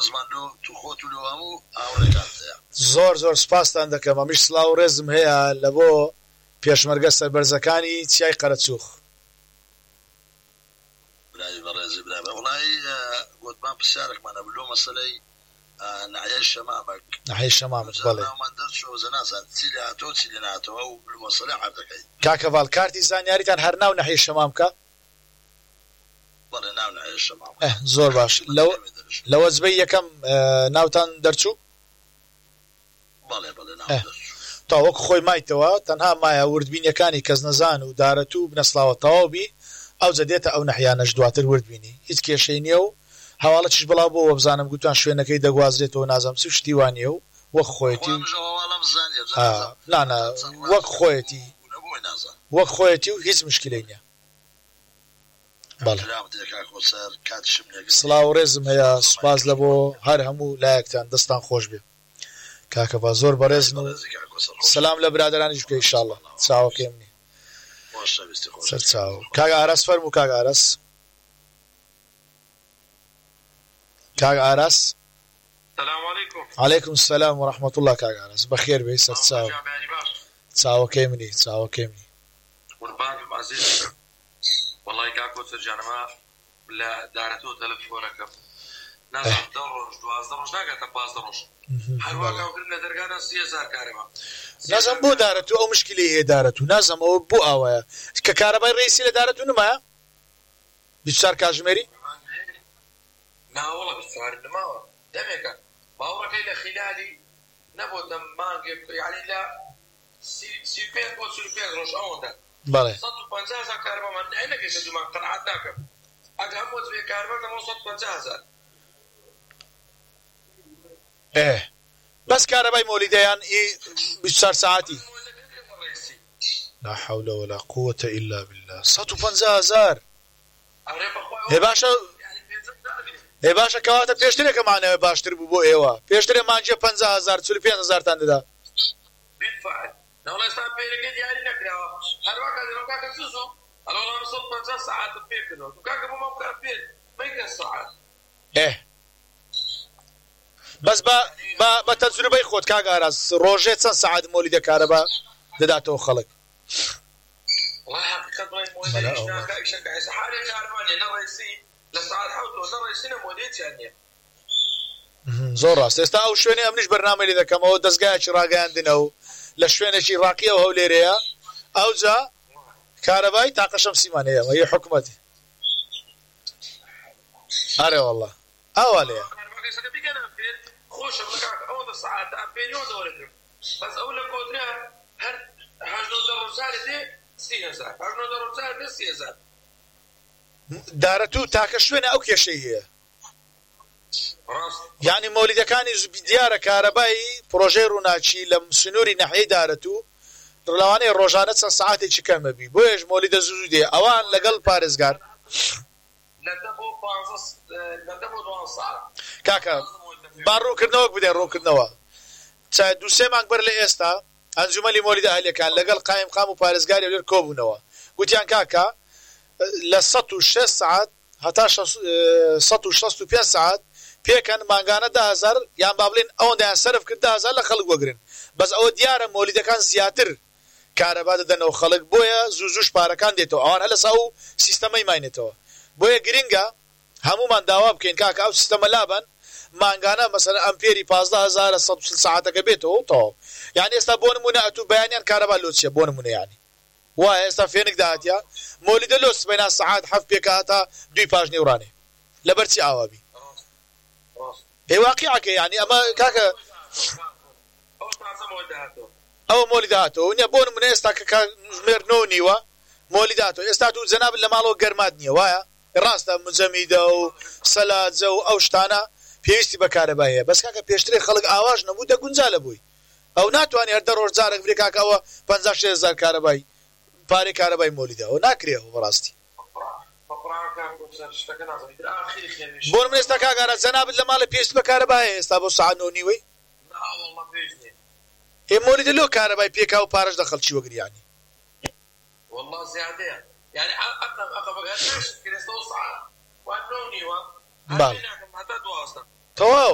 زمانو تو خۆت و لەو هەموو ئاوڕێکاتەیە زۆر سپاستان دەکەم ئەمیش سڵاو و ڕێزم هەیە لە بۆ پێشمەرگە سەربەرزەکانی چیای قەرەچووخ برای بەڕێزی برای وڵای گوتمان پرسیارێکمانە بلۆ مەسەلەی نەحیای شەمامک بەڵێ من دەرچوە زەنازان چی لە هاتۆ چی لە ناتەوە و مەسەلەی عەردەکەی کاکە ڤاڵکارتی زانیاریتان هەر ناو نەحیای شەمامکە بەڵێ ناو نەحیای شەمامک زۆر باش لە وەزبەی یەکەم ناوتان دەرچوو بەڵێ ناو دەرچوو تا وەکو خۆی مایتەوە تەنها مایە وردبینیەکانی کەس نەزان و دارەت و بنەسڵاوە تەواوبی ئەو جەدێتە ئەو نەحیانەش دواتر وردبینی هیچ کێشەی نییە و هەواڵەتیش بڵاو بۆ بزانم گوتان شوێنەکەی دەگوازرێتەوە نازەم چ شتیوانیە و وەک خۆیەتی نانە وەک خۆیەتی و هیچ مشکلەی نییە سڵاو و ڕێزم هەیە سوپاس لە بۆ هەر هەموو لایەکتان دەستان خۆش بێ کاکە با زۆر بەڕێزن و سەلام لە برادرانیش بکەی ئینشاءڵڵا چاوەکەی منی سەر چاو کاکە ئاراس فەرموو کاکە ئاراس کاک ئاراس السلام عليكم عليكم السلام ورحمة الله كاك أنس بخير بيسر تساو تساو كيمني قربان عزيز والله كاكو ترجعنا لا دارتو تلفونك نازم دروج دواز دروج ناقة تباز دروج حلوة كاو قلنا درقانا سيزار كارما نازم بو دارتو أو مشكلة هي دارتو نازم أو بو آوايا ككهرباء الرئيسي لدارتو نما بيشار كاجميري لا والله بالسعر النماوة دمك باورك إلى خلالي نبود ما يعني لا سيبين بو سيبين روش أوندا بله صوت بنجازة كهرباء من عينك يسدو ما قنعتناك أجهمت في كهرباء ما صوت بنجازة إيه بس كهرباء مولديان إيه بشار ساعتي لا حول ولا قوة إلا بالله 150,000 إيه باشا ئێ باشە کەواتە پێشترێکە مانەوە باشتر بوو بۆ ئێوە پێشترێ مانجیە 50,000 45,000 تان دەدا بالفعل نەوڵە ئێستا پێرەکەی دیاری نەکراوە هەروە کاتێک کاکە سوزۆ ئەڵۆڵام 150 ساعات پێکردەوە کاکە بۆ مام کار پێ مەیکە ساعات بەس بە تەجروبەی خۆت کاک ئاراس ڕۆژێ چەند ساعات مۆلیدە کارەبا دەداتەوە خەڵک والله حقیقەت بڵێ مۆلیدەیش ناکە ئیشەکە ئێستا حالێ کارمانێ نەڕێسی لساعات حوت نەڕێسینە مۆلیدێتیان نییە زۆر ڕاست ئێستا ئەو شوێنێ ئەمنیش بەرنامەی لێ دەکەمەوە دەستگایەکی ڕاگەیاندنە و لە شوێنێکی ڕاقیەوە هەولێرەیە ئەوجا کارەبای تاقە شەمسیمان هەیە هی حکومەتی ئارێ وەڵڵا ئەوە لێیە خۆشە ئەوە بە ساعات ئەمپێریۆ دەوەرەگرم بەس ئەو لە کۆترا هەر 19 ڕۆژارە دێ 30,000 19 ڕۆژارە دێ 30,000 دارەت و تاکە شوێنە ئەو کێشەی هەیە یعنی مۆلیدەکانی دیارە کارەبایی پرۆژەی ڕووناچی لە سنووری نەحیەی دارەت و لەوانەیە ڕۆژانە چەند سەعاتێکی کەمەبی بۆیەش مۆلیدە زوو دێ ئەوان لەگەڵ پارێزگار کاکە با ڕووکردنەوەک بدەن ڕووکردنەوە چای دووسێ مانگ بەر لە ئێستا ئەنجومەنی مۆلیدە ئەهلیەکان لەگەڵ قایمقام و پارێزگاری لێر کۆبوونەوە گوتیان کاکە لە 106 ساعات هەتا 165 ساعات پێکەن مانگانە 10,000 یان با بڵێن ئەوەندەیان سەرف کرد 10,000 لە خەڵک وەگرن بەس ئەوە دیارە مۆلیدەکان زیاتر کارەبا دەدەنەوە خەڵک بۆیە زوو پارەکان دێتەوە ئەوان هە لەسا و سیستەمەی ماینێتەوە بۆیە گرنگە هەمومان داوا بکەین کاکە ئەو سیستەمە لابن مانگانە مەسەلەن ئەمپێری 15,000 ساعاتەکە بێتەوە تەواو یعنی ئێستا بۆ نمونە ئەتوو بەیانیان کارەبا لۆچیە بۆ نمونە یعنی وایە ئێستا فێنک داهاتیا مۆلیدە لۆس بەینا سەعات حەفت پێکە هەتا 2 پاژ نێورانێ لەبەرچی ئاوابی ئێ واقعەکە یعنی ئەمە کاکە ئەوە مۆلیدە هاتەوە نییە بۆ نمونە ئێستا کە ژمێر 9 نیوە مۆلیدە هاتەوە ئێستا تو جەناب لە ماڵەوە گەرمات نییە وایە ڕاستە مجەمیدە و سەلاجە و ئەو شتانە پێویستی بە کارەبا هەیە بەس کاکە پێشترێ خەڵک ئاواژ نەبوو دەگونجالە بووی ئەو ناتوانێت هەر 10 ڕۆژ جارێک برێ کاکەوە 56,000 کارەبای پارەی کارەبای مۆلیدە ئەوە ناکرێەوە بەڕاستی بۆ من ئێستا کاگارە جەنابەت لە ماڵە پێویست بە کارەبا هەیە ئێستا بۆ ساعت 9 نیوەی ئێ مۆلیدە لۆ کارەبای پێکا و پارەش دە خەڵکی وەگریانی والله زیادەیە يعني أقرب كده 6 ساعات و9 نیوە تەواو